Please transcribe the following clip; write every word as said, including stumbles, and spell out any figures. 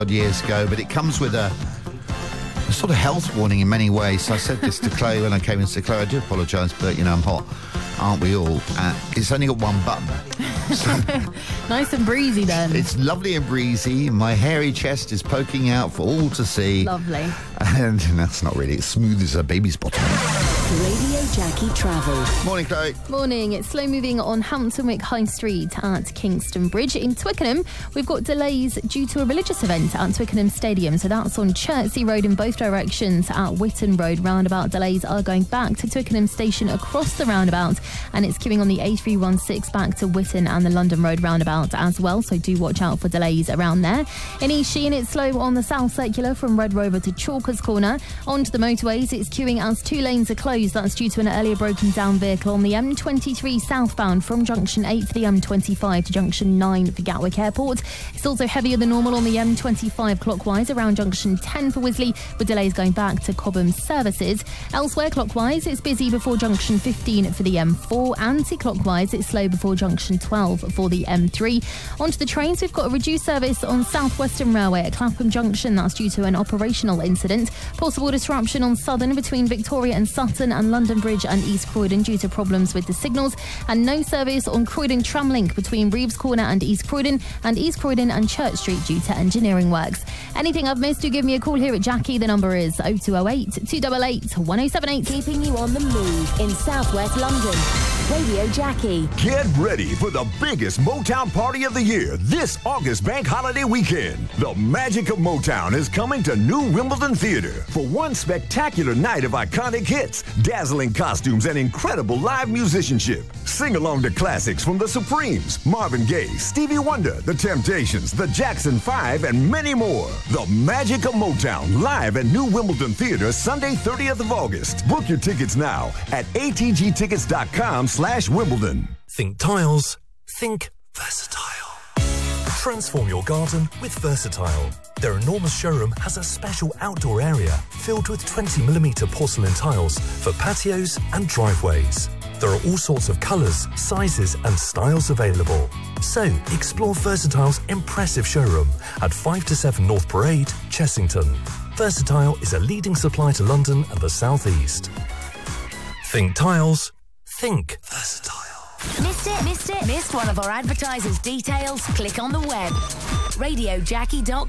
years ago, but it comes with a, a sort of health warning in many ways. So I said this to Chloe when I came into Chloe, I do apologise, but, you know, I'm hot. Aren't we all? Uh, it's only got one button. So nice and breezy then. It's lovely and breezy. My hairy chest is poking out for all to see. Lovely. And that's not really as smooth as a baby's bottom. Radio Jackie Travel. Morning, Chloe. Morning. It's slow moving on Hampton Wick High Street at Kingston Bridge. In Twickenham, we've got delays due to a religious event at Twickenham Stadium. So that's on Chertsey Road in both directions. At Witton Road, roundabout delays are going back to Twickenham Station across the roundabout. And it's queuing on the A three one six back to Witton and the London Road roundabout as well. So do watch out for delays around there. In East Sheen, it's slow on the South Circular from Red Rover to Chalkers Corner. Onto the motorways, it's queuing as two lanes are closed. That's due to an earlier broken down vehicle on the M twenty-three southbound from Junction eight for the M twenty-five to Junction nine for Gatwick Airport. It's also heavier than normal on the M twenty-five clockwise around Junction ten for Wisley, with delays going back to Cobham services. Elsewhere clockwise, it's busy before Junction fifteen for the M four. Anti-clockwise, it's slow before Junction twelve for the M three. Onto the trains, we've got a reduced service on South Western Railway at Clapham Junction. That's due to an operational incident. Possible disruption on Southern between Victoria and Sutton and London Bridge and East Croydon due to problems with the signals. And no service on Croydon Tramlink between Reeves Corner and East Croydon and East Croydon and Church Street due to engineering works. Anything I've missed, do give me a call here at Jackie. The number is oh two oh eight, two eight eight, one oh seven eight. Keeping you on the move in southwest London. Radio Jackie. Get ready for the biggest Motown party of the year this August bank holiday weekend. The magic of Motown is coming to New Wimbledon Theatre for one spectacular night of iconic hits, dazzling costumes, and incredible live musicianship. Sing along to classics from the Supremes, Marvin Gaye, Stevie Wonder, The Temptations, The Jackson Five, and many more. The magic of Motown live at New Wimbledon Theatre Sunday, thirtieth of August. Book your tickets now at a t g tickets dot com slash Wimbledon. Think tiles, think versatile. Transform your garden with Versatile. Their enormous showroom has a special outdoor area filled with twenty millimeter porcelain tiles for patios and driveways. There are all sorts of colours, sizes and styles available. So explore Versatile's impressive showroom at five to seven North Parade, Chessington. Versatile is a leading supplier to London and the South East. Think tiles, think Versatile. Missed it? Missed it? Missed one of our advertisers' details? Click on the web. radio jackie dot com